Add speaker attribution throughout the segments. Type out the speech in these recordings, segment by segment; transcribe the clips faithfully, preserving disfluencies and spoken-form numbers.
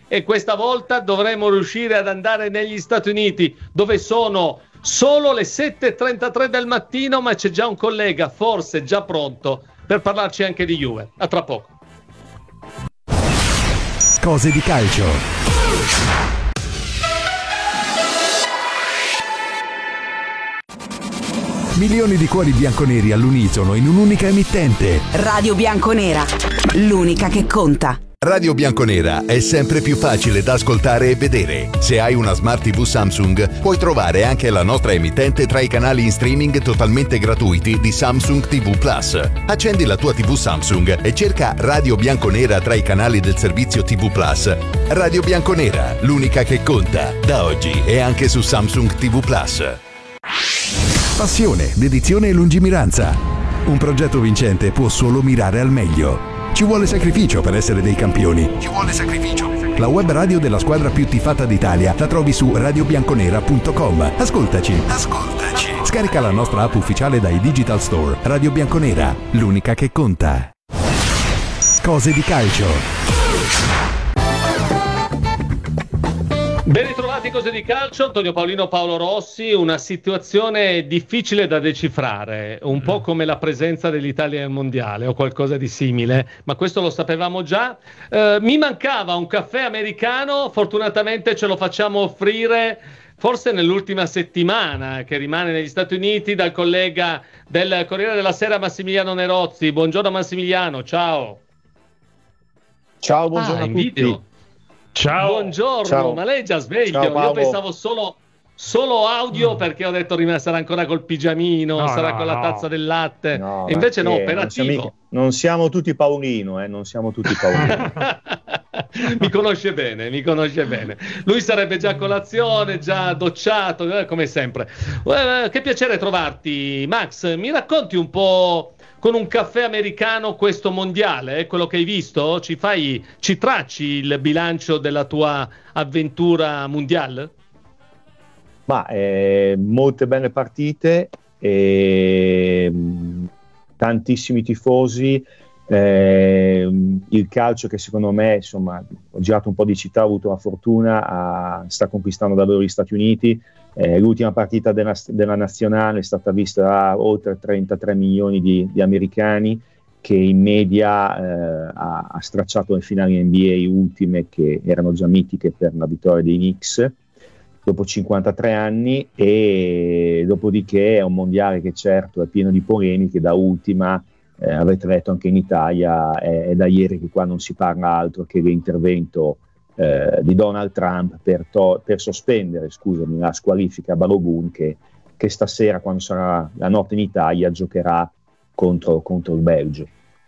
Speaker 1: e questa volta dovremo riuscire ad andare negli Stati Uniti, dove sono solo le sette e trentatré del mattino, ma c'è già un collega, forse già pronto, per parlarci anche di Juve. A tra poco.
Speaker 2: Cose di calcio. Milioni di cuori bianconeri all'unisono in un'unica emittente.
Speaker 3: Radio Bianconera, l'unica che conta.
Speaker 2: Radio Bianconera è sempre più facile da ascoltare e vedere. Se hai una Smart tivù Samsung, puoi trovare anche la nostra emittente tra i canali in streaming totalmente gratuiti di Samsung tivù Plus. Accendi la tua tivù Samsung e cerca Radio Bianconera tra i canali del servizio tivù Plus. Radio Bianconera, l'unica che conta. Da oggi è anche su Samsung tivù Plus. Passione, dedizione e lungimiranza. Un progetto vincente può solo mirare al meglio. Ci vuole sacrificio per essere dei campioni. Ci vuole sacrificio. La web radio della squadra più tifata d'Italia la trovi su radio bianconera punto com. Ascoltaci. Ascoltaci. Scarica la nostra app ufficiale dai Digital Store. Radio Bianconera, l'unica che conta. Cose di calcio.
Speaker 1: Ben ritrovati, Cose di calcio, Antonio Paolino, Paolo Rossi. Una situazione difficile da decifrare, un po' come la presenza dell'Italia al mondiale o qualcosa di simile, ma questo lo sapevamo già. Eh, mi mancava un caffè americano, fortunatamente ce lo facciamo offrire forse nell'ultima settimana, che rimane negli Stati Uniti, dal collega del Corriere della Sera Massimiliano Nerozzi. Buongiorno Massimiliano, ciao.
Speaker 4: Ciao, buongiorno
Speaker 1: ah,
Speaker 4: a tutti.
Speaker 1: Video. Ciao. Buongiorno,
Speaker 4: Ciao.
Speaker 1: Ma lei è già sveglio?
Speaker 4: Ciao,
Speaker 1: Io pensavo solo, solo audio,
Speaker 4: mm.
Speaker 1: perché ho detto sarà ancora col pigiamino,
Speaker 4: no,
Speaker 1: sarà
Speaker 4: no,
Speaker 1: con la
Speaker 4: no.
Speaker 1: tazza del latte,
Speaker 4: no,
Speaker 1: e invece no,
Speaker 4: non
Speaker 1: operativo.
Speaker 4: siamo, non siamo tutti Paolino, eh, non siamo tutti Paolino.
Speaker 1: Mi conosce bene, mi conosce bene. Lui sarebbe già a colazione, già docciato, eh, come sempre. Eh, che piacere trovarti, Max. Mi racconti un po' con un caffè americano questo mondiale, eh, quello che hai visto? Ci fai, ci tracci il bilancio della tua avventura mondiale?
Speaker 4: Ma eh, molte belle partite, eh, tantissimi tifosi, eh, il calcio che secondo me, insomma, ho girato un po' di città, ho avuto la fortuna, a, sta conquistando davvero gli Stati Uniti. Eh, l'ultima partita della, della nazionale è stata vista da oltre trentatré milioni di, di americani, che in media eh, ha, ha stracciato le finali N B A ultime, che erano già mitiche per la vittoria dei Knicks dopo cinquantatré anni, e dopodiché è un mondiale che certo è pieno di polemiche. Da ultima, eh, avete letto anche in Italia, è, è da ieri che qua non si parla altro che dell'intervento eh, di Donald Trump per, to- per sospendere, scusami, la squalifica a Balogun, che, che stasera, quando sarà la notte in Italia, giocherà contro, contro il Belgio.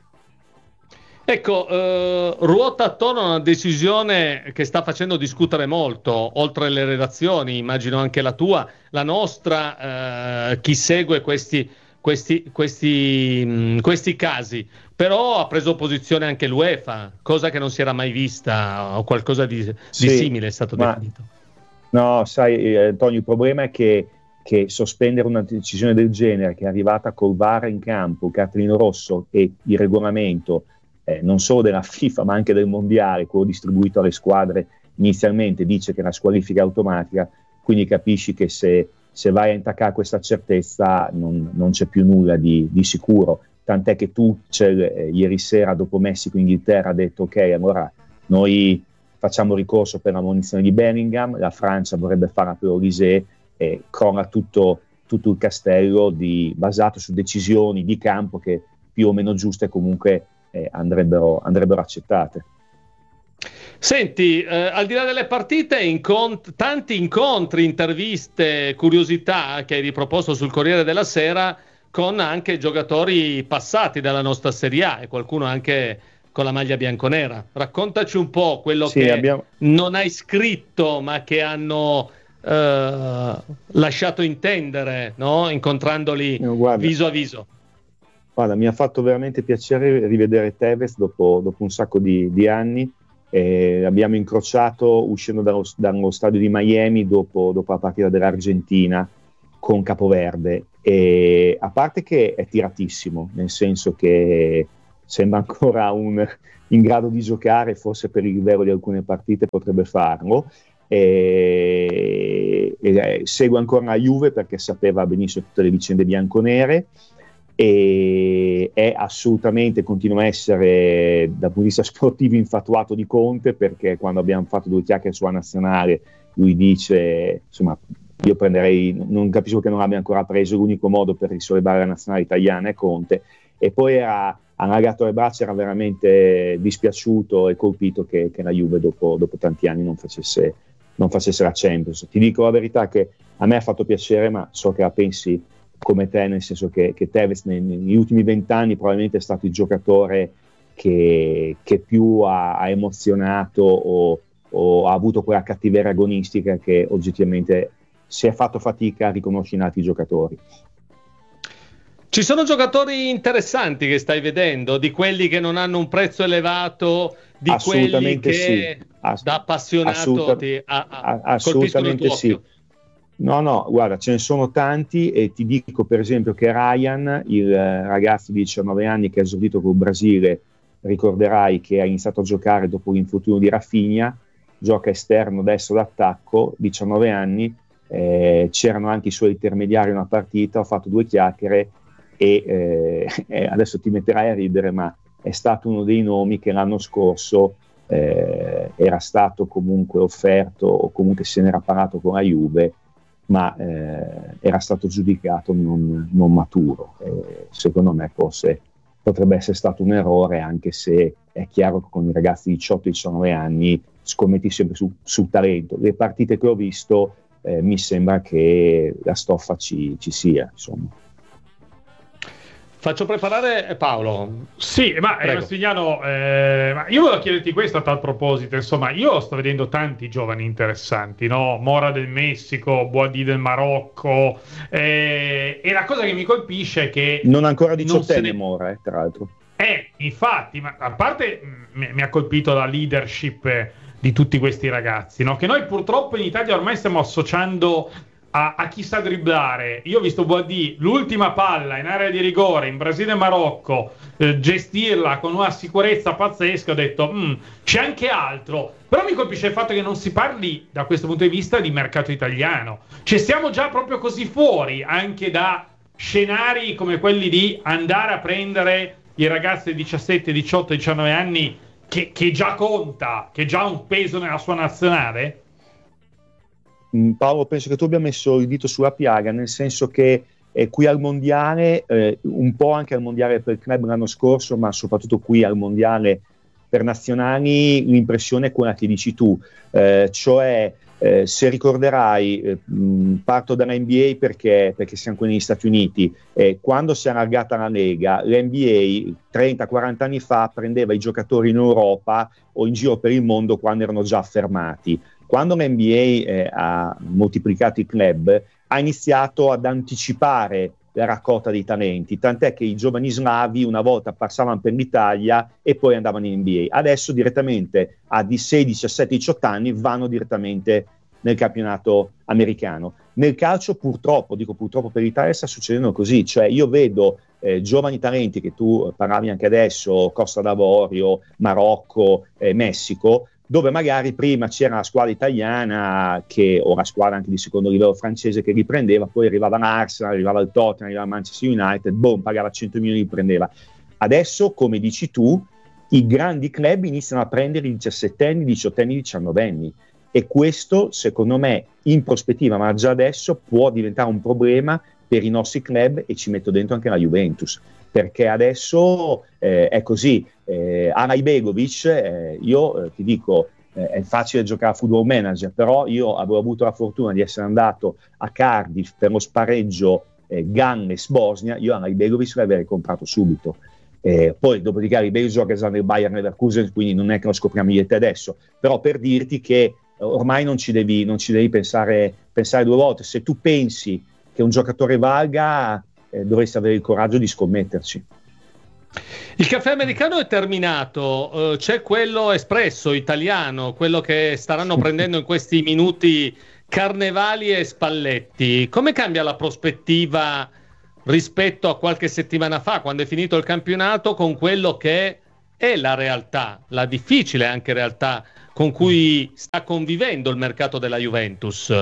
Speaker 1: Ecco, eh, ruota attorno a una decisione che sta facendo discutere molto, oltre le redazioni, immagino anche la tua, la nostra, eh, chi segue questi, questi, questi, mh, questi casi. Però ha preso posizione anche l'UEFA, cosa che non si era mai vista, o qualcosa di, di
Speaker 4: sì,
Speaker 1: simile è stato
Speaker 4: ma,
Speaker 1: definito.
Speaker 4: No, sai, eh, Antonio, il problema è che, che sospendere una decisione del genere, che è arrivata col V A R in campo, il cartellino rosso e il regolamento, eh, non solo della FIFA ma anche del mondiale, quello distribuito alle squadre inizialmente, dice che la squalifica è automatica, quindi capisci che se, se vai a intaccare questa certezza non, non c'è più nulla di, di sicuro. Tant'è che Tuchel eh, ieri sera, dopo Messico-Inghilterra, ha detto ok, allora noi facciamo ricorso per la munizione di Bellingham, la Francia vorrebbe fare per Olysée, e crolla tutto, tutto il castello di, basato su decisioni di campo che più o meno giuste comunque eh, andrebbero, andrebbero accettate.
Speaker 1: Senti, eh, al di là delle partite, incont- tanti incontri, interviste, curiosità che hai riproposto sul Corriere della Sera, con anche giocatori passati dalla nostra Serie A e qualcuno anche con la maglia bianconera. Raccontaci un po' quello
Speaker 4: sì,
Speaker 1: che
Speaker 4: abbiamo...
Speaker 1: non hai scritto ma che hanno eh, lasciato intendere, no? Incontrandoli
Speaker 4: no, guarda,
Speaker 1: viso a viso.
Speaker 4: Guarda, mi ha fatto veramente piacere rivedere Tevez dopo, dopo un sacco di, di anni. Eh, abbiamo incrociato uscendo dallo, dallo stadio di Miami dopo, dopo la partita dell'Argentina con Capoverde, e a parte che è tiratissimo, nel senso che sembra ancora un, in grado di giocare, forse per il livello di alcune partite potrebbe farlo. E, e segue ancora la Juve perché sapeva benissimo tutte le vicende bianconere, e è assolutamente, continua a essere dal punto di vista sportivo infatuato di Conte, perché quando abbiamo fatto due chiacchiere sulla nazionale lui dice, insomma, io prenderei, non capisco che non abbia ancora preso, l'unico modo per risollevare la nazionale italiana è Conte. E poi era allagato le braccia, era veramente dispiaciuto e colpito che, che la Juve dopo, dopo tanti anni non facesse non facesse la Champions. Ti dico la verità che a me ha fatto piacere, ma so che la pensi come te, nel senso che, che Tevez nei, negli ultimi vent'anni probabilmente è stato il giocatore che, che più ha, ha emozionato o, o ha avuto quella cattiveria agonistica che oggettivamente si è fatto fatica a riconoscere in altri giocatori.
Speaker 1: Ci sono giocatori interessanti che stai vedendo, di quelli che non hanno un prezzo elevato, di quelli che
Speaker 4: sì. Ass-
Speaker 1: da appassionato
Speaker 4: assoluta-
Speaker 1: ti a, a,
Speaker 4: assolutamente
Speaker 1: colpiscono il tuo
Speaker 4: sì.
Speaker 1: occhio.
Speaker 4: No, no, guarda, ce ne sono tanti, e ti dico per esempio che Ryan, il ragazzo di diciannove anni che ha esordito col Brasile, ricorderai che ha iniziato a giocare dopo l'infortunio di Rafinha, gioca esterno destro d'attacco, diciannove anni, eh, c'erano anche i suoi intermediari in una partita, ho fatto due chiacchiere e eh, adesso ti metterai a ridere, ma è stato uno dei nomi che l'anno scorso eh, era stato comunque offerto, o comunque se n'era parlato con la Juve, ma eh, era stato giudicato non, non maturo. Eh, secondo me forse potrebbe essere stato un errore, anche se è chiaro che con i ragazzi di diciotto diciannove anni scommetti sempre su, sul talento. Le partite che ho visto eh, mi sembra che la stoffa ci, ci sia, insomma.
Speaker 1: Faccio preparare Paolo.
Speaker 5: Sì, ma eh, Massimiliano, eh, ma io volevo chiederti questo a tal proposito. Insomma, io sto vedendo tanti giovani interessanti, no? Mora del Messico, Boadi del Marocco, eh, e la cosa che mi colpisce è che
Speaker 4: non ancora diciottenne
Speaker 5: ne...
Speaker 4: Mora, eh, tra l'altro.
Speaker 5: Eh, infatti, ma a parte m- mi ha colpito la leadership eh, di tutti questi ragazzi, no? Che noi purtroppo in Italia ormai stiamo associando A, a chi sa dribblare. Io ho visto Boadi, l'ultima palla in area di rigore in Brasile e Marocco, eh, gestirla con una sicurezza pazzesca. Ho detto c'è anche altro, però mi colpisce il fatto che non si parli da questo punto di vista di mercato italiano. Cioè siamo già proprio così fuori anche da scenari come quelli di andare a prendere i ragazzi di diciassette, diciotto, diciannove anni che, che già conta, che già ha un peso nella sua nazionale.
Speaker 4: Paolo, penso che tu abbia messo il dito sulla piaga, nel senso che eh, qui al mondiale, eh, un po' anche al mondiale per club l'anno scorso, ma soprattutto qui al mondiale per nazionali, l'impressione è quella che dici tu, eh, cioè eh, se ricorderai, eh, mh, parto dalla N B A perché, perché siamo qui negli Stati Uniti, eh, quando si è allargata la Lega, l'N B A trenta quaranta anni fa prendeva i giocatori in Europa o in giro per il mondo quando erano già affermati. Quando l'N B A eh, ha moltiplicato i club, ha iniziato ad anticipare la raccolta dei talenti, tant'è che i giovani slavi una volta passavano per l'Italia e poi andavano in N B A. Adesso direttamente a di sedici, diciassette, diciotto anni vanno direttamente nel campionato americano. Nel calcio purtroppo, dico purtroppo per l'Italia, sta succedendo così, cioè io vedo eh, giovani talenti che tu parlavi anche adesso, Costa d'Avorio, Marocco, eh, Messico, dove magari prima c'era la squadra italiana che, o la squadra anche di secondo livello francese che riprendeva, poi arrivava l'Arsenal, arrivava il Tottenham, arrivava il Manchester United, boom, pagava cento milioni e riprendeva. Adesso, come dici tu, i grandi club iniziano a prendere i diciassettenni, diciottenni, diciannovenni, e questo secondo me in prospettiva, ma già adesso, può diventare un problema per i nostri club, e ci metto dentro anche la Juventus, perché adesso eh, è così. eh, Arajbegovic, eh, io eh, ti dico, eh, è facile giocare a Football Manager, però io avevo avuto la fortuna di essere andato a Cardiff per lo spareggio eh, Gannes-Bosnia, io Arajbegovic l'avrei comprato subito. Eh, poi dopodiché Arajbegovic gioca già nel Bayern Leverkusen, quindi non è che lo scopriamo io e te adesso, però per dirti che ormai non ci devi, non ci devi pensare, pensare due volte. Se tu pensi che un giocatore valga, eh, dovresti avere il coraggio di scommetterci.
Speaker 1: Il caffè americano è terminato, uh, c'è quello espresso italiano, quello che staranno prendendo in questi minuti Carnevali e Spalletti. Come cambia la prospettiva rispetto a qualche settimana fa, quando è finito il campionato, con quello che è la realtà, la difficile anche realtà con cui sta convivendo il mercato della Juventus?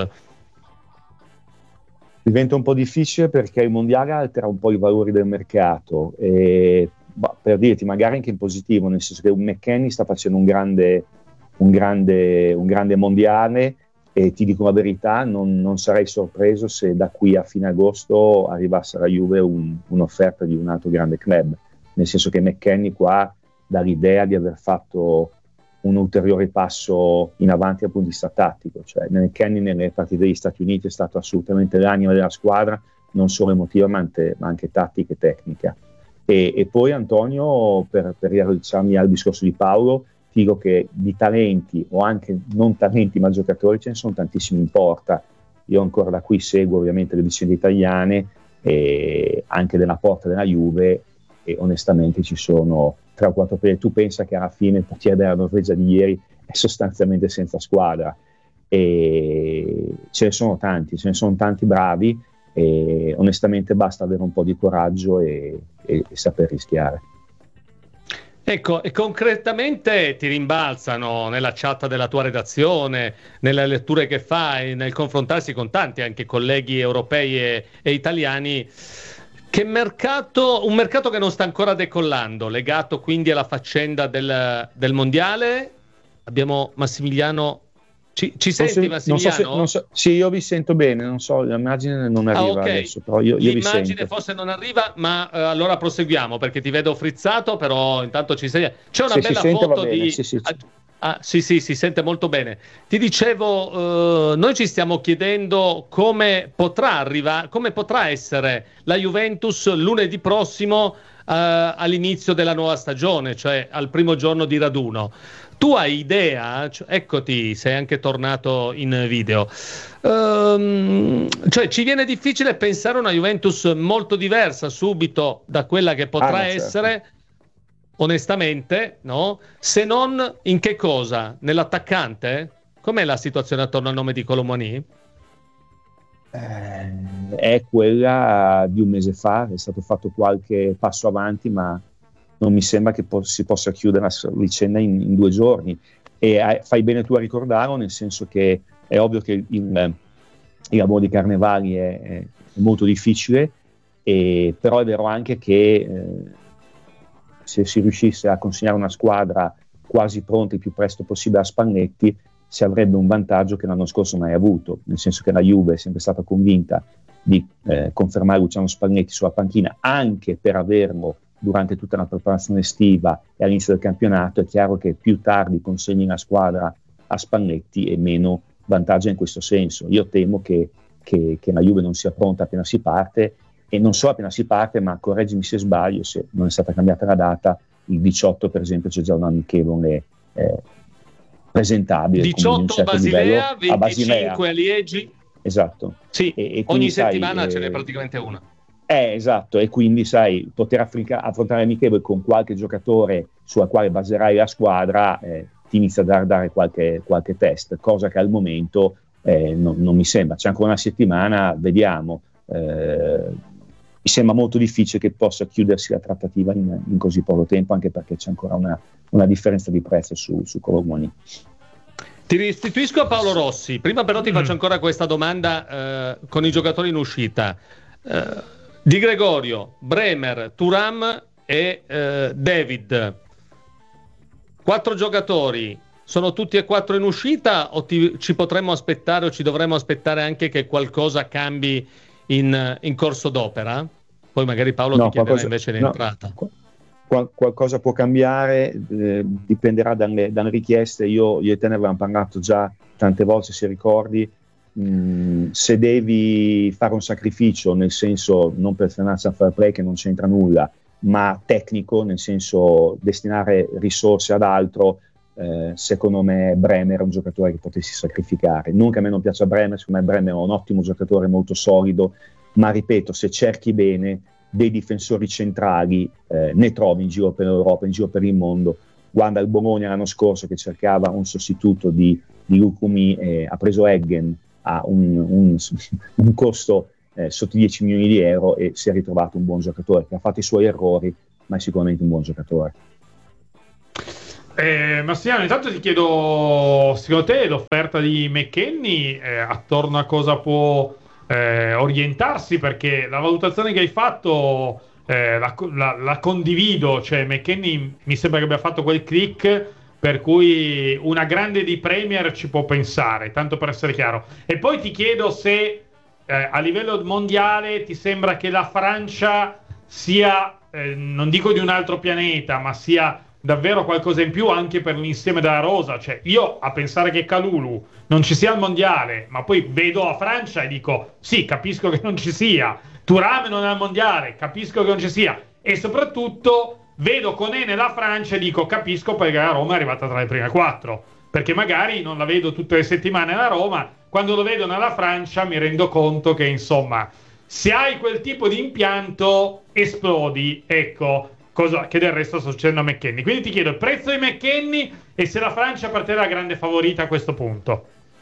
Speaker 4: Diventa un po' difficile perché il mondiale altera un po' i valori del mercato, e, bah, per dirti, magari anche in positivo, nel senso che un McKennie sta facendo un grande, un grande, un grande mondiale, e ti dico la verità, non, non sarei sorpreso se da qui a fine agosto arrivasse alla Juve un, un'offerta di un altro grande club, nel senso che McKennie qua dà l'idea di aver fatto un ulteriore passo in avanti dal punto di vista tattico, cioè McKennie nelle partite degli Stati Uniti è stato assolutamente l'anima della squadra, non solo emotiva ma anche, ma anche tattica e tecnica. E, e poi Antonio, per, per riallacciarmi al discorso di Paolo, dico che di talenti o anche non talenti ma giocatori ce ne sono tantissimi in porta. Io ancora da qui seguo ovviamente le vicende italiane e anche della porta della Juve, e onestamente ci sono tre o quattro piedi. Tu pensa che alla fine il portiere della Norvegia di ieri è sostanzialmente senza squadra, e ce ne sono tanti, ce ne sono tanti bravi, e onestamente basta avere un po' di coraggio e, e, e saper rischiare.
Speaker 1: Ecco, e concretamente ti rimbalzano nella chat della tua redazione, nelle letture che fai, nel confrontarsi con tanti anche colleghi europei e, e italiani, che mercato, un mercato che non sta ancora decollando, legato quindi alla faccenda del, del mondiale. Abbiamo Massimiliano. Ci, ci senti,
Speaker 4: se,
Speaker 1: Massimiliano?
Speaker 4: Non so se, non so, sì, io vi sento bene, non so, l'immagine non arriva ah, okay. adesso, però io, io vi sento.
Speaker 1: L'immagine forse non arriva, ma uh, allora proseguiamo, perché ti vedo frizzato, però intanto ci sei. C'è una
Speaker 4: se
Speaker 1: bella
Speaker 4: sente,
Speaker 1: foto di...
Speaker 4: sì, sì, sì.
Speaker 1: Ah, sì, sì, si sente molto bene. Ti dicevo, uh, noi ci stiamo chiedendo come potrà arrivare, come potrà essere la Juventus lunedì prossimo uh, all'inizio della nuova stagione, cioè al primo giorno di raduno. Tu hai idea? Cioè, eccoti, sei anche tornato in video. Um, cioè, ci viene difficile pensare a una Juventus molto diversa subito da quella che potrà ah, essere, certo. Onestamente, no? Se non in che cosa? Nell'attaccante? Com'è la situazione attorno al nome di Kolo Muani?
Speaker 4: Eh, è quella di un mese fa, è stato fatto qualche passo avanti, ma non mi sembra che po- si possa chiudere la vicenda in, in due giorni. E eh, fai bene tu a ricordarlo, nel senso che è ovvio che il, il, il lavoro di Carnevali è, è molto difficile, e, però è vero anche che eh, se si riuscisse a consegnare una squadra quasi pronta il più presto possibile a Spalletti, si avrebbe un vantaggio che l'anno scorso non hai avuto, nel senso che la Juve è sempre stata convinta di eh, confermare Luciano Spalletti sulla panchina, anche per averlo durante tutta la preparazione estiva e all'inizio del campionato. È chiaro che più tardi consegni la squadra a Spalletti e meno vantaggio in questo senso. Io temo che, che, che la Juve non sia pronta appena si parte, e non solo appena si parte, ma correggimi se sbaglio, se non è stata cambiata la data, il diciotto per esempio c'è già un amichevole eh, presentabile
Speaker 1: diciotto certo Basilea, venticinque a Basilea. A Liegi.
Speaker 4: Esatto.
Speaker 1: Sì, e, e ogni sai, settimana eh, ce n'è praticamente una.
Speaker 4: Eh, esatto, e quindi sai, poter affronca- affrontare l'amichevole con qualche giocatore sulla quale baserai la squadra, eh, ti inizia a dar, dare qualche, qualche test, cosa che al momento eh, non, non mi sembra. C'è ancora una settimana, vediamo. Eh, mi sembra molto difficile che possa chiudersi la trattativa in, in così poco tempo, anche perché c'è ancora una, una differenza di prezzo su, su Kolo Muani.
Speaker 1: Ti restituisco a Paolo Rossi, prima però ti mm. faccio ancora questa domanda eh, con i giocatori in uscita. Eh, Di Gregorio, Bremer, Thuram e eh, David, quattro giocatori, sono tutti e quattro in uscita, o ti, ci potremmo aspettare o ci dovremmo aspettare anche che qualcosa cambi in, in corso d'opera? Poi magari Paolo no, ti chiederà qualcosa, invece l'entrata.
Speaker 4: No, qual- qualcosa può cambiare, eh, dipenderà dalle, dalle richieste. Io, io e te ne avevamo parlato già tante volte, se ricordi. Mm, se devi fare un sacrificio, nel senso non per finanza fair play che non c'entra nulla, ma tecnico, nel senso destinare risorse ad altro, eh, secondo me Bremer è un giocatore che potessi sacrificare. Non che a me non piaccia Bremer, secondo me Bremer è un ottimo giocatore, molto solido, ma ripeto, se cerchi bene dei difensori centrali eh, ne trovi in giro per l'Europa, in giro per il mondo. Guarda il Bologna l'anno scorso che cercava un sostituto di, di Lukumi, eh, ha preso Eggen a un, un, un costo eh, sotto i dieci milioni di euro, e si è ritrovato un buon giocatore che ha fatto i suoi errori, ma è sicuramente un buon giocatore.
Speaker 5: Eh, Massimiliano, intanto ti chiedo, secondo te l'offerta di McKennie eh, attorno a cosa può eh, orientarsi? Perché la valutazione che hai fatto eh, la, la, la condivido, cioè McKennie mi sembra che abbia fatto quel click per cui una grande di Premier ci può pensare, tanto per essere chiaro. E poi ti chiedo se eh, a livello mondiale ti sembra che la Francia sia, eh, non dico di un altro pianeta, ma sia davvero qualcosa in più anche per l'insieme della rosa. Cioè, io a pensare che Kalulu non ci sia al mondiale, ma poi vedo la Francia e dico sì, capisco che non ci sia. Thuram non è al mondiale, capisco che non ci sia. E soprattutto vedo Koné nella Francia e dico capisco perché la Roma è arrivata tra le prime quattro, perché magari non la vedo tutte le settimane alla Roma, quando lo vedo nella Francia mi rendo conto che insomma se hai quel tipo di impianto esplodi, ecco. Cosa che del resto sta succedendo a McKennie. Quindi ti chiedo il prezzo di McKennie e se la Francia per te è la grande favorita a questo punto.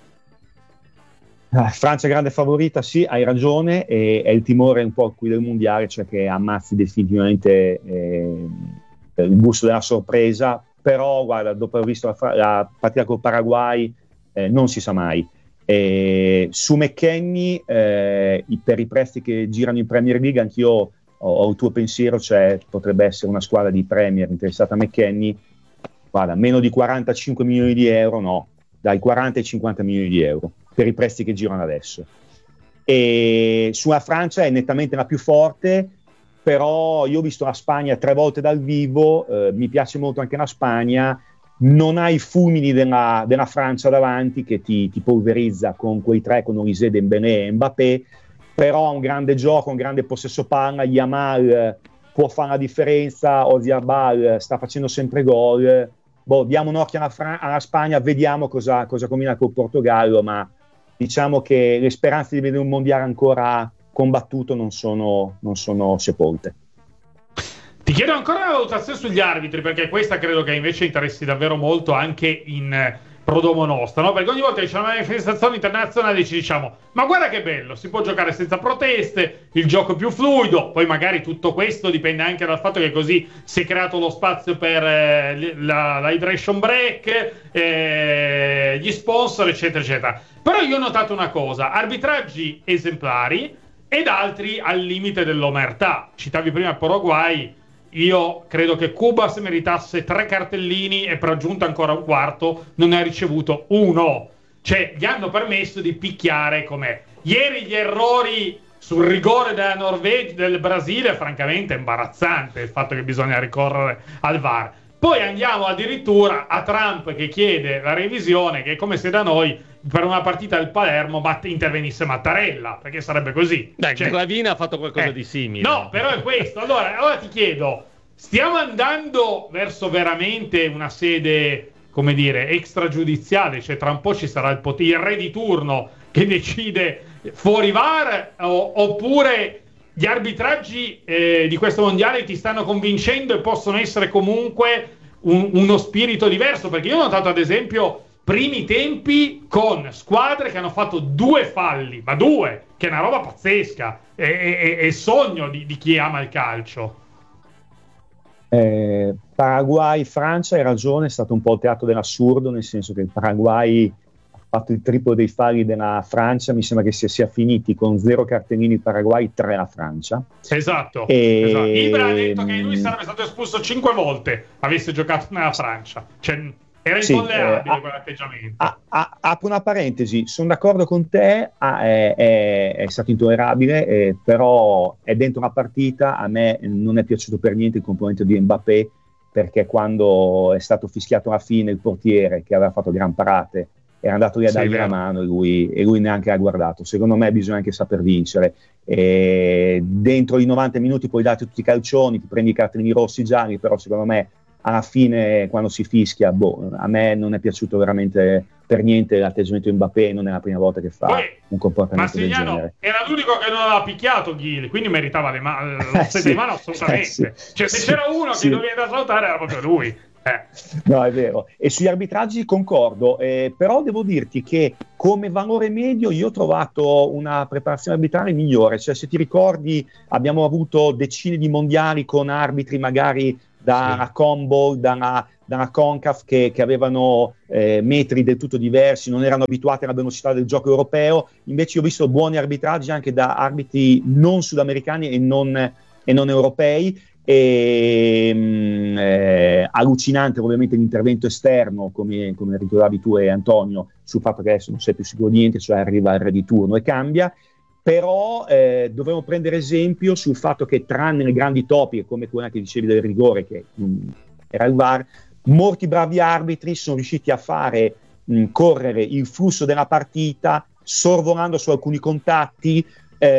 Speaker 4: Ah, Francia grande favorita, sì, hai ragione, e è il timore un po' qui del mondiale, cioè che ammazzi definitivamente eh, il gusto della sorpresa. Però guarda, dopo aver visto la, la partita col Paraguay eh, non si sa mai. E su McKennie eh, per i prezzi che girano in Premier League anch'io ho il tuo pensiero, cioè potrebbe essere una squadra di Premier interessata a McKennie. Guarda, meno di quarantacinque milioni di euro, no, dai quaranta ai cinquanta milioni di euro per i prezzi che girano adesso. E sulla Francia è nettamente la più forte, però io ho visto la Spagna tre volte dal vivo, eh, mi piace molto anche la Spagna, non ha i fulmini della, della Francia davanti che ti, ti polverizza con quei tre, con Olise, Dembélé e Mbappé, però ha un grande gioco, un grande possesso palla. Yamal può fare la differenza, Oyarzabal sta facendo sempre gol. Boh, diamo un occhio alla, Fra- alla Spagna, vediamo cosa, cosa combina col Portogallo, ma diciamo che le speranze di vedere un mondiale ancora combattuto non sono, non sono sepolte.
Speaker 5: Ti chiedo ancora una valutazione sugli arbitri, perché questa credo che invece interessi davvero molto anche in Prodomo Nostra, no? Perché ogni volta che c'è una manifestazione internazionale ci diciamo ma guarda che bello, si può giocare senza proteste, il gioco è più fluido. Poi magari tutto questo dipende anche dal fatto che così si è creato lo spazio per eh, la, la hydration break, eh, gli sponsor eccetera eccetera. Però io ho notato una cosa: arbitraggi esemplari ed altri al limite dell'omertà. Citavi prima il Paraguay. Io credo che Cubas meritasse tre cartellini e per aggiunta ancora un quarto non ne ha ricevuto uno. Cioè, gli hanno permesso di picchiare come ieri. Gli errori sul rigore della Norvegia, del Brasile, francamente è imbarazzante il fatto che bisogna ricorrere al V A R. Poi andiamo addirittura a Trump che chiede la revisione, che è come se da noi per una partita del Palermo intervenisse Mattarella, perché sarebbe così.
Speaker 1: Dai,
Speaker 5: cioè,
Speaker 1: Gravina ha fatto qualcosa
Speaker 5: eh,
Speaker 1: di simile.
Speaker 5: No, però è questo. Allora, allora ti chiedo, stiamo andando verso veramente una sede, come dire, extragiudiziale? Cioè tra un po' ci sarà il, pot- il re di turno che decide fuori V A R, o- oppure gli arbitraggi eh, di questo mondiale ti stanno convincendo e possono essere comunque un- uno spirito diverso? Perché io ho notato ad esempio primi tempi con squadre che hanno fatto due falli, ma due, che è una roba pazzesca, è, è, è sogno di, di chi ama il calcio.
Speaker 4: Eh, Paraguay-Francia, hai ragione, è stato un po' il teatro dell'assurdo, nel senso che il Paraguay ha fatto il triplo dei falli della Francia, mi sembra che si sia finiti con zero cartellini il Paraguay, tre la Francia.
Speaker 5: Esatto,
Speaker 4: e...
Speaker 5: esatto. Ibra ha detto che lui sarebbe stato espulso cinque volte avesse giocato nella Francia, cioè era intollerabile sì, eh, quell'atteggiamento. A, a, apro una parentesi, sono d'accordo con te, ah, è, è, è stato intollerabile, eh, però è dentro una partita. A me non è piaciuto per niente il componente di Mbappé, perché quando è stato fischiato alla fine il portiere, che aveva fatto gran parate, era andato lì a dargli la mano e lui, e lui neanche ha guardato. Secondo me bisogna anche saper vincere. E dentro i novanta minuti puoi darti tutti i calcioni, ti prendi i cartellini rossi, gialli, però secondo me alla fine quando si fischia, boh, a me non è piaciuto veramente per niente l'atteggiamento di Mbappé, non è la prima volta che fa Beh, un comportamento del genere. Era l'unico che non aveva picchiato Ghil, quindi meritava le ma- lo eh, sì, di mano assolutamente. Eh, sì, cioè se sì, c'era uno sì. che doveva andare a salutare era proprio lui. Eh.
Speaker 4: No, è vero. E sugli arbitraggi concordo, eh, però devo dirti che come valore medio io ho trovato una preparazione arbitrale migliore. Cioè, se ti ricordi, abbiamo avuto decine di mondiali con arbitri magari da sì. una Combo, da una, da una CONCACAF che, che avevano eh, metri del tutto diversi, non erano abituati alla velocità del gioco europeo. Invece io ho visto buoni arbitraggi anche da arbitri non sudamericani e non, e non europei. E, mh, eh, allucinante ovviamente l'intervento esterno, come, come ricordavi tu e Antonio, sul fatto che adesso non sei più sicuro di niente, cioè arriva il re di turno e cambia. Però eh, dovremmo prendere esempio sul fatto che, tranne le grandi topiche come quella che dicevi del rigore, che mh, era il V A R, molti bravi arbitri sono riusciti a fare mh, correre il flusso della partita sorvolando su alcuni contatti,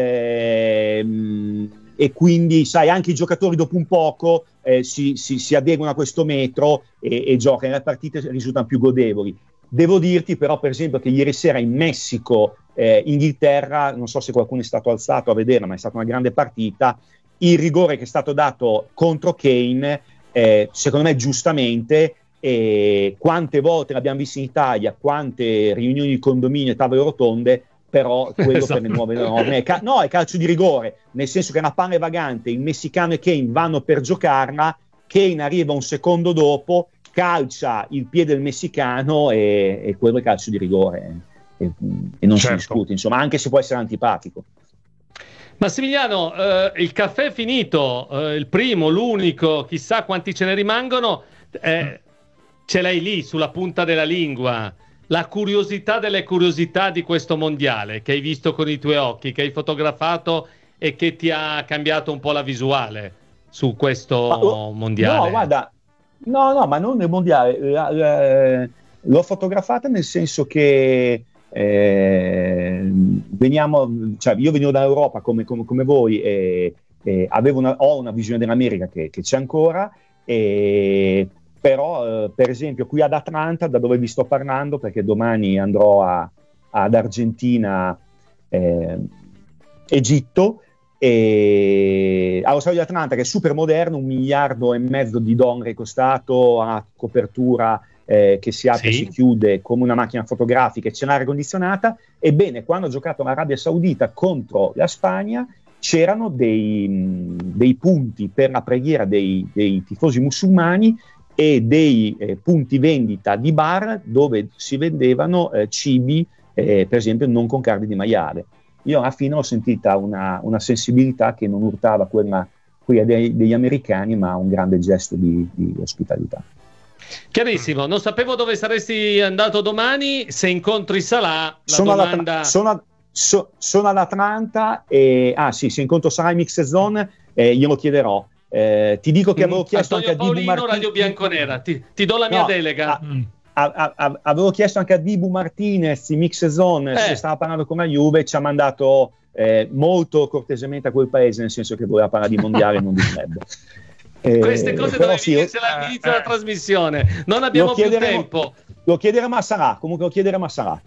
Speaker 4: eh, mh, e quindi sai, anche i giocatori dopo un poco eh, si, si, si adeguano a questo metro e, e giocano, le partite risultano più godevoli. Devo dirti però, per esempio, che ieri sera in Messico, eh, Inghilterra, non so se qualcuno è stato alzato a vederla, ma è stata una grande partita. Il rigore che è stato dato contro Kane, eh, secondo me giustamente, eh, quante volte l'abbiamo visto in Italia, quante riunioni di condominio e tavole rotonde, però quello esatto. per le nuove norme è cal- no, è calcio di rigore, nel senso che è una palla vagante, il messicano e Kane vanno per giocarla, Kane arriva un secondo dopo, calcia il piede del messicano e, e quello è calcio di rigore, e, e non certo. si discute, insomma, anche se può essere antipatico.
Speaker 1: Massimiliano, eh, il caffè è finito, eh, il primo, l'unico, chissà quanti ce ne rimangono, eh, ce l'hai lì sulla punta della lingua. La curiosità delle curiosità di questo mondiale che hai visto con i tuoi occhi, che hai fotografato e che ti ha cambiato un po' la visuale su questo ma, oh, mondiale.
Speaker 4: No, guarda, no, no, ma non nel mondiale. La, la, l'ho fotografata nel senso che eh, veniamo, cioè io venivo dall'Europa come, come, come voi e, e avevo una, ho una visione dell'America che, che c'è ancora e però eh, per esempio qui ad Atlanta, da dove vi sto parlando, perché domani andrò a, ad Argentina, eh, Egitto, e allo stadio di Atlanta, che è super moderno, un miliardo e mezzo di dollari costato, ha copertura eh, che si apre e sì. si chiude come una macchina fotografica, c'è l'aria condizionata. Ebbene, quando ho giocato l'Arabia Saudita contro la Spagna c'erano dei, dei punti per la preghiera dei, dei tifosi musulmani e dei eh, punti vendita di bar dove si vendevano eh, cibi, eh, per esempio non con carne di maiale. Io alla fine ho sentita una, una sensibilità che non urtava quella, quella dei, degli americani, ma un grande gesto di, di ospitalità.
Speaker 1: Chiarissimo, non sapevo dove saresti andato domani, se incontri Salah, la
Speaker 4: sono
Speaker 1: domanda...
Speaker 4: Alla, sono, a, so, sono ad Atlanta e... Ah sì, se incontro Salah in mixed zone eh, glielo chiederò. Eh, ti dico che avevo chiesto
Speaker 1: Antonio
Speaker 4: anche a Dibu
Speaker 1: Paolino,
Speaker 4: Martinez,
Speaker 1: Radio Bianconera, ti, ti do la mia
Speaker 4: no,
Speaker 1: delega.
Speaker 4: A, a, a, avevo chiesto anche a Dibu Martinez in mix zone eh. se stava parlando con la Juve, ci ha mandato eh, molto cortesemente a quel paese, nel senso che voleva parlare di mondiale e non di club. Eh,
Speaker 1: Queste cose dovevi
Speaker 4: sì,
Speaker 1: dircela all'inizio eh, della trasmissione, non abbiamo più tempo.
Speaker 4: Lo chiederemo a Salah, comunque lo chiederemo a Salah.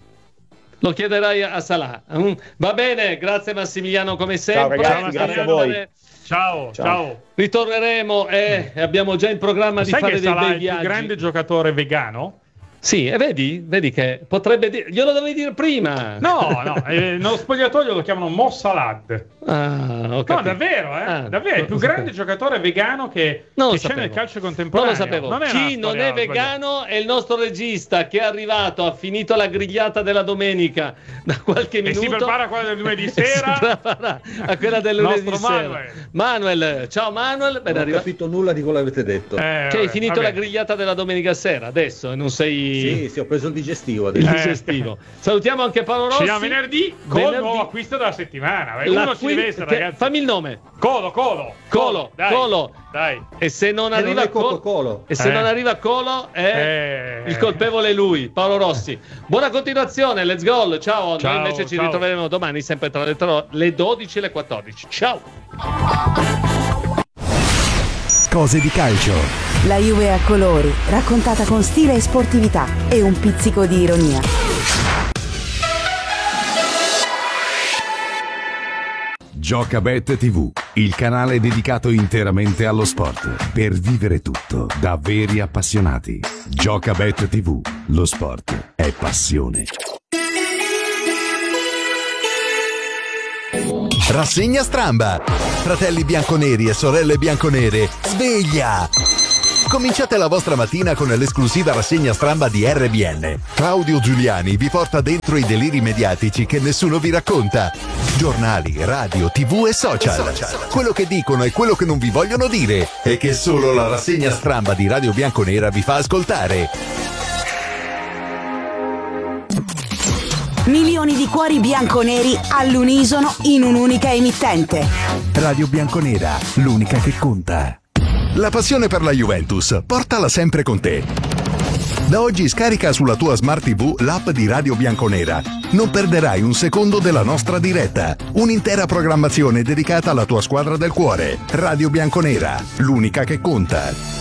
Speaker 1: Lo chiederai a Salah. Mm, va bene, grazie Massimiliano come sempre.
Speaker 4: Ciao ragazzi, grazie a voi.
Speaker 5: Ciao, ciao, ciao.
Speaker 1: Ritorneremo e eh, abbiamo già in programma di fare dei bei viaggi.
Speaker 5: Sai che sarà il più grande giocatore vegano?
Speaker 1: Sì, e vedi, vedi che potrebbe dire, glielo dovevi dire prima.
Speaker 5: No, no, eh, nello spogliatoio lo chiamano Mo Salad.
Speaker 1: Ah, ho
Speaker 5: no, davvero, eh? Ah, davvero, è il più grande sapevo. giocatore vegano che, che c'è nel calcio contemporaneo.
Speaker 1: Non lo sapevo. Non Chi non è vegano è il nostro regista che è arrivato, ha finito la grigliata della domenica da qualche minuto.
Speaker 5: E si prepara a quella del lunedì sera.
Speaker 1: si prepara a quella del lunedì sera.
Speaker 5: Manuel.
Speaker 1: Manuel, ciao Manuel. Ben
Speaker 6: non
Speaker 1: arrivato.
Speaker 6: ho capito nulla di quello che avete detto.
Speaker 1: Eh, che hai finito vabbè. la grigliata della domenica sera adesso e non sei...
Speaker 6: Sì, sì, ho preso il digestivo adesso.
Speaker 1: Il digestivo. Eh. Salutiamo anche Paolo Rossi.
Speaker 5: Ci vediamo venerdì con il nuovo acquisto della settimana. Uno ci deve essere, ragazzi.
Speaker 1: Fammi il nome.
Speaker 5: Colo, Colo.
Speaker 1: Colo,
Speaker 5: dai,
Speaker 1: Colo.
Speaker 5: Dai.
Speaker 1: E se non arriva
Speaker 6: Colo, Colo.
Speaker 1: E se
Speaker 5: eh.
Speaker 1: non arriva Colo è
Speaker 5: eh.
Speaker 1: il colpevole è lui, Paolo Rossi. Buona continuazione, let's go. Ciao,
Speaker 5: ciao
Speaker 1: noi invece ci
Speaker 5: ciao.
Speaker 1: ritroveremo domani sempre tra le, tra le dodici e le quattordici. Ciao.
Speaker 2: Cose di calcio.
Speaker 3: La Juve a colori, raccontata con stile e sportività e un pizzico di ironia.
Speaker 7: Giocabet tivù, il canale dedicato interamente allo sport, per vivere tutto da veri appassionati. Giocabet tivù, lo sport è passione.
Speaker 2: Rassegna Stramba. Fratelli bianconeri e sorelle bianconere, sveglia! Cominciate la vostra mattina con l'esclusiva rassegna Stramba di R B N. Claudio Giuliani vi porta dentro i deliri mediatici che nessuno vi racconta. Giornali, radio, tv e social. Quello che dicono e quello che non vi vogliono dire e che solo la rassegna Stramba di Radio Bianconera vi fa ascoltare.
Speaker 3: Milioni di cuori bianconeri all'unisono in un'unica emittente.
Speaker 7: Radio Bianconera, l'unica che conta.
Speaker 2: La passione per la Juventus, portala sempre con te. Da oggi scarica sulla tua Smart tivù l'app di Radio Bianconera. Non perderai un secondo della nostra diretta. Un'intera programmazione dedicata alla tua squadra del cuore. Radio Bianconera, l'unica che conta.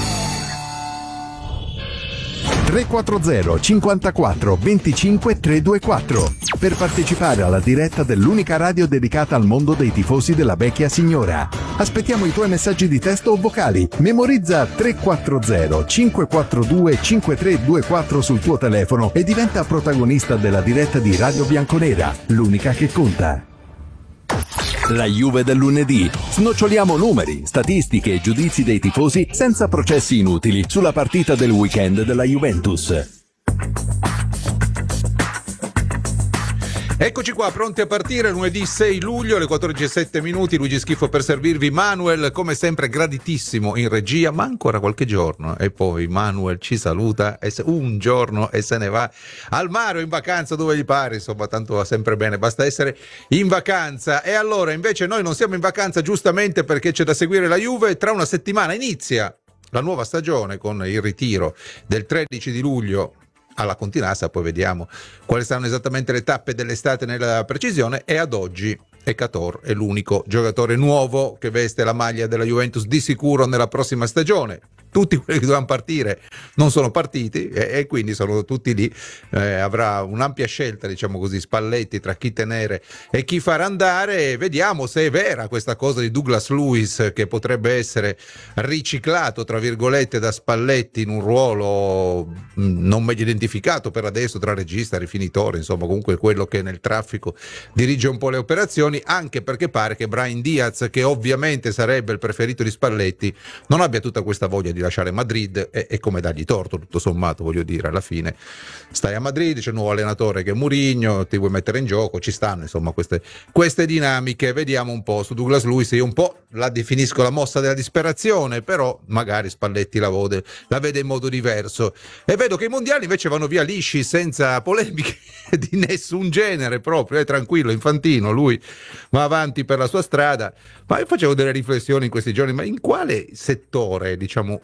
Speaker 2: tre quattro zero cinquantaquattro venticinque trecentoventiquattro per partecipare alla diretta dell'unica radio dedicata al mondo dei tifosi della vecchia signora. Aspettiamo i tuoi messaggi di testo o vocali. Memorizza tre quattro zero cinque quattro due cinque tre due quattro sul tuo telefono e diventa protagonista della diretta di Radio Bianconera, l'unica che conta.
Speaker 7: La Juve del lunedì. Snoccioliamo numeri, statistiche e giudizi dei tifosi senza processi inutili sulla partita del weekend della Juventus.
Speaker 8: Eccoci qua, pronti a partire, lunedì sei luglio alle quattordici e sette minuti. Luigi Schifo per servirvi. Manuel, come sempre, graditissimo in regia, ma ancora qualche giorno e poi Manuel ci saluta e se, un giorno e se ne va al mare o in vacanza, dove gli pare, insomma, tanto va sempre bene, basta essere in vacanza. E allora invece noi non siamo in vacanza, giustamente, perché c'è da seguire la Juve. Tra una settimana inizia la nuova stagione con il ritiro del tredici di luglio alla Continassa, poi vediamo quali saranno esattamente le tappe dell'estate nella precisione. E ad oggi Ekator è l'unico giocatore nuovo che veste la maglia della Juventus di sicuro nella prossima stagione. Tutti quelli che dovevano partire non sono partiti e, e quindi sono tutti lì. Eh, avrà un'ampia scelta, diciamo così, Spalletti, tra chi tenere e chi far andare. E vediamo se è vera questa cosa di Douglas Luiz, che potrebbe essere riciclato tra virgolette da Spalletti in un ruolo mh, non meglio identificato per adesso, tra regista, rifinitore, insomma comunque quello che nel traffico dirige un po' le operazioni, anche perché pare che Brahim Diaz, che ovviamente sarebbe il preferito di Spalletti, non abbia tutta questa voglia di lasciare Madrid. E, e come dargli torto, tutto sommato, voglio dire, alla fine stai a Madrid, c'è il nuovo allenatore che è Mourinho, ti vuoi mettere in gioco, ci stanno insomma queste, queste dinamiche. Vediamo un po' su Douglas Luiz, io un po' la definisco la mossa della disperazione, però magari Spalletti la vede, la vede in modo diverso. E vedo che i mondiali invece vanno via lisci, senza polemiche di nessun genere, proprio è tranquillo, infantino, lui va avanti per la sua strada. Ma io facevo delle riflessioni in questi giorni, ma in quale settore, diciamo,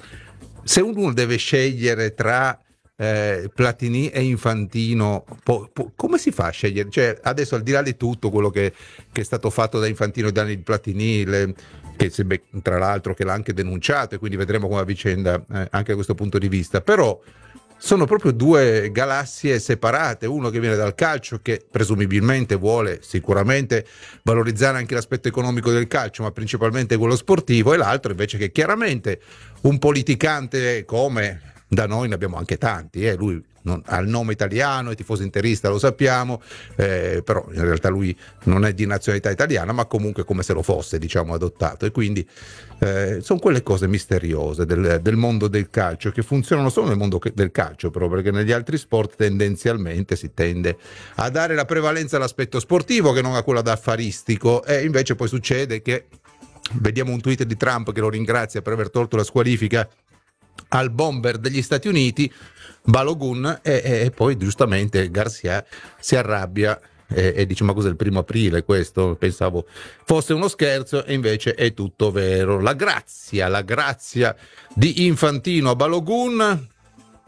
Speaker 8: se uno deve scegliere tra eh, Platini e Infantino, po, po, come si fa a scegliere? Cioè, adesso, al di là di tutto quello che, che è stato fatto da Infantino e da Platini, le, che sembra, tra l'altro, che l'ha anche denunciato, e quindi vedremo come va vicenda eh, anche da questo punto di vista, però sono proprio due galassie separate, uno che viene dal calcio, che presumibilmente vuole sicuramente valorizzare anche l'aspetto economico del calcio, ma principalmente quello sportivo, e l'altro invece che chiaramente un politicante, come da noi ne abbiamo anche tanti, eh? Lui non, ha il nome italiano, è tifoso interista, lo sappiamo, eh, però in realtà lui non è di nazionalità italiana, ma comunque come se lo fosse, diciamo, adottato. E quindi eh, sono quelle cose misteriose del, del mondo del calcio, che funzionano solo nel mondo del calcio, però, perché negli altri sport tendenzialmente si tende a dare la prevalenza all'aspetto sportivo che non a quello d'affaristico, e invece poi succede che vediamo un tweet di Trump che lo ringrazia per aver tolto la squalifica al bomber degli Stati Uniti, Balogun, e, e poi giustamente Garcia si arrabbia e, e dice: ma cos'è, il primo aprile questo? Pensavo fosse uno scherzo, e invece è tutto vero. La grazia, la grazia di Infantino a Balogun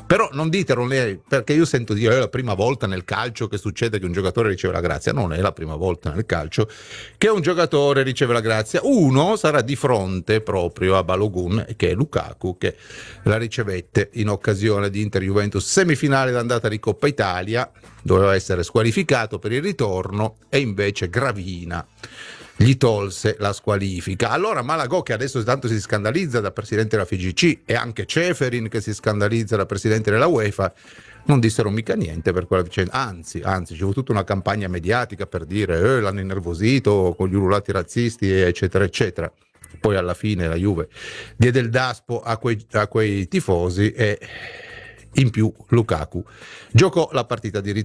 Speaker 8: Però non ditelo lei, perché io sento dire è la prima volta nel calcio che succede che un giocatore riceve la grazia. Non è la prima volta nel calcio che un giocatore riceve la grazia. Uno sarà di fronte proprio a Balogun, che è Lukaku, che la ricevette in occasione di Inter-Juventus semifinale d'andata di Coppa Italia. Doveva essere squalificato per il ritorno e invece Gravina gli tolse la squalifica. Allora Malagò, che adesso tanto si scandalizza da presidente della F I G C, e anche Ceferin che si scandalizza da presidente della UEFA, non dissero mica niente per quella vicenda, anzi, anzi c'è tutta una campagna mediatica per dire eh, l'hanno innervosito con gli ululati razzisti eccetera eccetera. Poi alla fine la Juve diede il daspo a quei, a quei tifosi e in più Lukaku giocò la partita di ritorno.